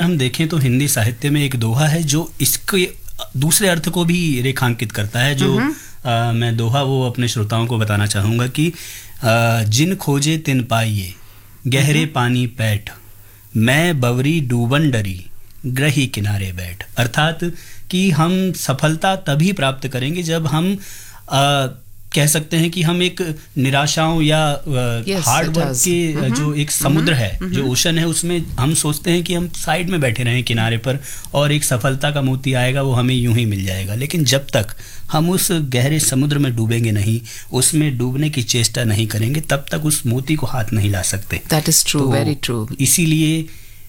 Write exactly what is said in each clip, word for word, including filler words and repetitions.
हम देखें तो हिंदी साहित्य में एक दोहा है जो इसके दूसरे अर्थ को भी रेखांकित करता है, जो आ, मैं दोहा वो अपने श्रोताओं को बताना चाहूँगा कि आ, जिन खोजे तिन पाइए गहरे पानी पैठ, मैं बवरी डूबन डरी ग्रही किनारे बैठ। अर्थात कि हम सफलता तभी प्राप्त करेंगे जब हम आ, कह सकते हैं कि हम एक निराशाओं या हार्ड वर्क के mm-hmm. जो एक समुद्र है mm-hmm. जो ओशन है, उसमें हम सोचते हैं कि हम साइड में बैठे रहें किनारे पर और एक सफलता का मोती आएगा वो हमें यूं ही मिल जाएगा। लेकिन जब तक हम उस गहरे समुद्र में डूबेंगे नहीं, उसमें डूबने की चेष्टा नहीं करेंगे, तब तक उस मोती को हाथ नहीं ला सकते। That is true, very true. इसीलिए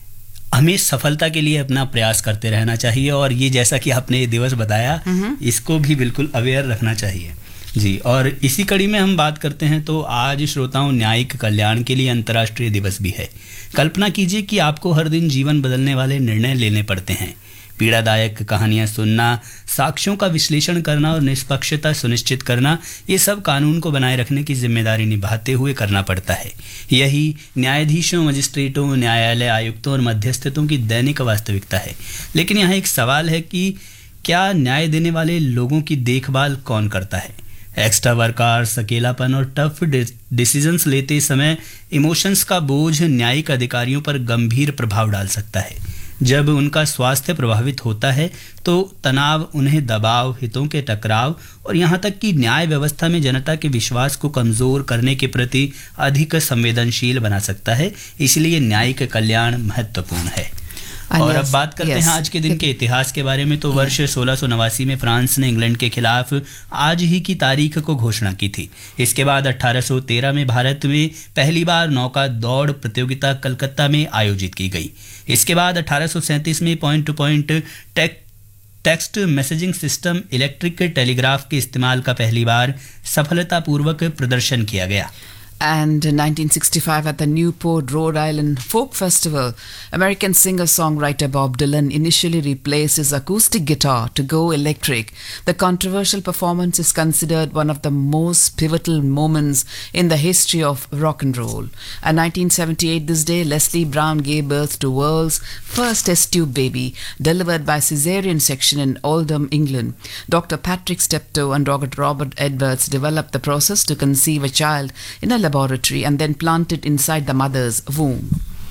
हमें सफलता के लिए अपना प्रयास करते रहना चाहिए, और ये जैसा कि आपने ये दिवस बताया mm-hmm. इसको भी बिल्कुल अवेयर रखना चाहिए जी। और इसी कड़ी में हम बात करते हैं तो आज श्रोताओं न्यायिक कल्याण के लिए अंतर्राष्ट्रीय दिवस भी है। कल्पना कीजिए कि आपको हर दिन जीवन बदलने वाले निर्णय लेने पड़ते हैं। पीड़ादायक कहानियां सुनना, साक्ष्यों का विश्लेषण करना और निष्पक्षता सुनिश्चित करना, ये सब कानून को बनाए रखने की जिम्मेदारी निभाते हुए करना पड़ता है। यही न्यायाधीशों, मजिस्ट्रेटों, न्यायालय आयुक्तों और मध्यस्थों की दैनिक वास्तविकता है। लेकिन यहाँ एक सवाल है कि क्या न्याय देने वाले लोगों की देखभाल कौन करता है? एक्स्ट्रा वर्क आवर्स, अकेलापन और टफ डिसीजंस लेते समय इमोशंस का बोझ न्यायिक अधिकारियों पर गंभीर प्रभाव डाल सकता है। जब उनका स्वास्थ्य प्रभावित होता है तो तनाव उन्हें दबाव, हितों के टकराव और यहाँ तक कि न्याय व्यवस्था में जनता के विश्वास को कमज़ोर करने के प्रति अधिक संवेदनशील बना सकता है। इसलिए न्यायिक कल्याण महत्वपूर्ण है। और अब बात करते yes. हैं आज के दिन के इतिहास के बारे में। तो वर्ष सोलह सौ नवासी में फ्रांस ने इंग्लैंड के खिलाफ आज ही की तारीख को घोषणा की थी। इसके बाद अठारह सौ तेरह में भारत में पहली बार नौका दौड़ प्रतियोगिता कलकत्ता में आयोजित की गई। इसके बाद अठारह सौ सैंतीस में point two point take text messaging system electric telegraph के इस्तेमाल का पहली बार सफलतापूर्वक प्रदर्शन किया गया। And in nineteen sixty-five at the Newport, Rhode Island Folk Festival, American singer-songwriter Bob Dylan initially replaced his acoustic guitar to go electric. The controversial performance is considered one of the most pivotal moments in the history of rock and roll. In nineteen seventy-eight, this day, Leslie Brown gave birth to world's first test tube baby, delivered by cesarean section in Oldham, England. Doctor Patrick Steptoe and Robert Robert Edwards developed the process to conceive a child in a laboratory and then plant it inside the mother's womb.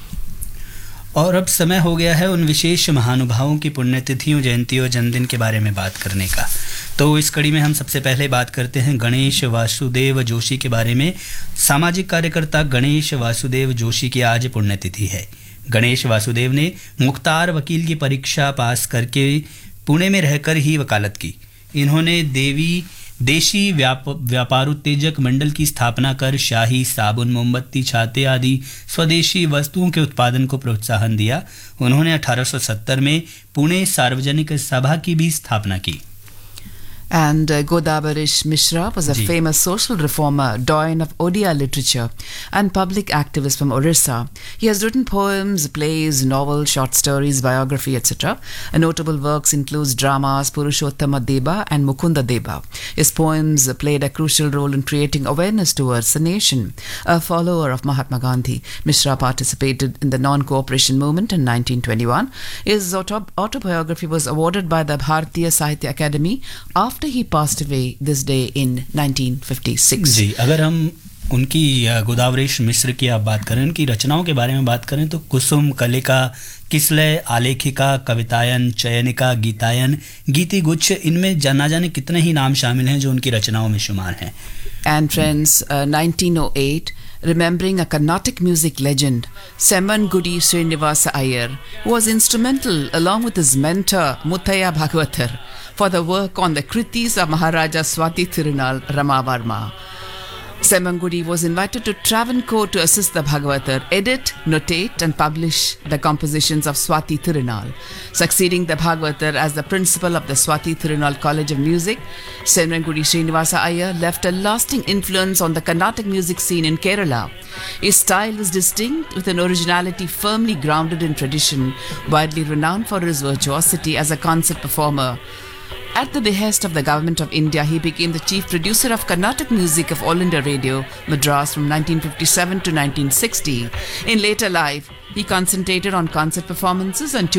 और अब समय हो गया है उन विशेष महानुभावों की पुण्यतिथियों, जयंती और जन्मदिन के बारे में बात करने का। तो इस कड़ी में हम सबसे पहले बात करते हैं गणेश वासुदेव जोशी के बारे में। सामाजिक कार्यकर्ता गणेश वासुदेव जोशी की आज पुण्यतिथि है। गणेश वासुदेव ने मुख्तार वकील की परीक्षा पास करके पुणे में रहकर ही वकालत की। इन्होंने देवी देशी व्याप व्यापार उत्तेजक मंडल की स्थापना कर शाही साबुन, मोमबत्ती, छाते आदि स्वदेशी वस्तुओं के उत्पादन को प्रोत्साहन दिया। उन्होंने अठारह सौ सत्तर में पुणे सार्वजनिक सभा की भी स्थापना की। And uh, Godabarish Mishra was a Ji. famous social reformer, doyen of Odia literature and public activist from Orissa. He has written poems, plays, novels, short stories, biography, et cetera. And notable works includes dramas Purushottama Deba and Mukunda Deba. His poems played a crucial role in creating awareness towards the nation. A follower of Mahatma Gandhi, Mishra participated in the non-cooperation movement in nineteen twenty-one. His auto- autobiography was awarded by the Bharatiya Sahitya Academy after After he passed away this day in nineteen fifty-six. जी, अगर हम उनकी गोदावरीश मिश्र की आप बात करें, उनकी रचनाओं के बारे में बात करें तो कुसुम, कलिका, किसलय, आलेखिका, कवितायन, चयनिका, गीतायन, गीति गुच्छ, इनमें जाना जाने कितने ही नाम शामिल हैं जो उनकी रचनाओं में शुमार हैं। And friends, uh, nineteen oh eight, remembering a Carnatic music legend, Semmangudi Srinivasa Iyer, who was instrumental along with his mentor Muthaiya Bhagavathar for the work on the Kritis of Maharaja Swati Thirunal Ramavarma. Semmangudi was invited to Travancore to assist the Bhagavatar, edit, notate and publish the compositions of Swati Thirunal. Succeeding the Bhagavatar as the principal of the Swati Thirunal College of Music, Semmangudi Srinivasa Iyer left a lasting influence on the Carnatic music scene in Kerala. His style is distinct with an originality firmly grounded in tradition, widely renowned for his virtuosity as a concert performer. At the behest of the Government of India, he became the chief producer of Carnatic music of All India Radio, Madras from nineteen fifty-seven to nineteen sixty. In later life, he concentrated on concert performances and